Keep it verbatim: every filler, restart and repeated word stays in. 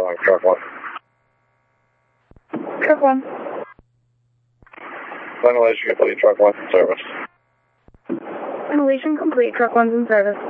Along truck one. Truck one. Ventilation complete, truck one, service. Ventilation complete, truck one's in service.